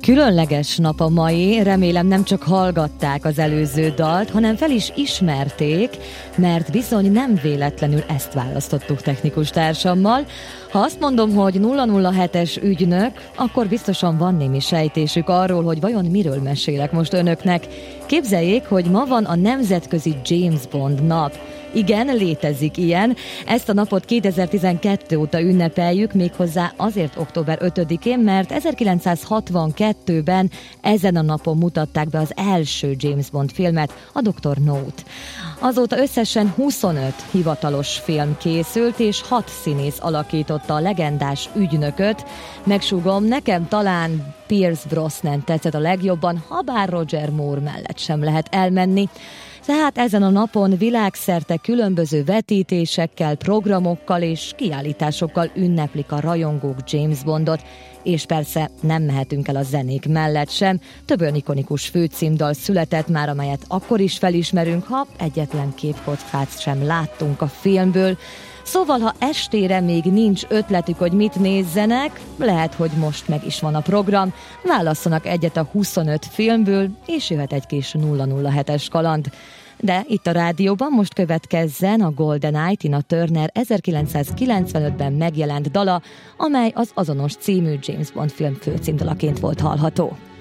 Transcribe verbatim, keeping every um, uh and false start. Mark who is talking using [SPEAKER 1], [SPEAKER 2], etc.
[SPEAKER 1] Különleges nap a mai, remélem nem csak hallgatták az előző dalt, hanem fel is ismerték, mert bizony nem véletlenül ezt választottuk technikus társammal. Ha azt mondom, hogy nulla nulla hetes ügynök, akkor biztosan van némi sejtésük arról, hogy vajon miről mesélek most önöknek. Képzeljék, hogy ma van a Nemzetközi James Bond nap. Igen, létezik ilyen. Ezt a napot kétezer-tizenkettő óta ünnepeljük, méghozzá azért október ötödikén, mert ezerkilencszázhatvankettőben ezen a napon mutatták be az első James Bond filmet, a doktor No-t. Azóta összesen huszonöt hivatalos film készült, és hat színész alakította a legendás ügynököt. Megsúgom, nekem talán Pierce Brosnan tetszett a legjobban, habár Roger Moore mellett sem lehet elmenni. Tehát ezen a napon világszerte különböző vetítésekkel, programokkal és kiállításokkal ünneplik a rajongók James Bondot, és persze nem mehetünk el a zenék mellett sem. Több olyan ikonikus főcímdal született már, amelyet akkor is felismerünk, ha egyetlen képkockát sem láttunk a filmből. Szóval, ha estére még nincs ötletük, hogy mit nézzenek, lehet, hogy most meg is van a program, válasszanak egyet a huszonöt filmből, és jöhet egy kis nulla nulla hetes kaland. De itt a rádióban most következzen a GoldenEye Tina Turner ezerkilencszázkilencvenötben megjelent dala, amely az azonos című James Bond film főcímdalaként volt hallható.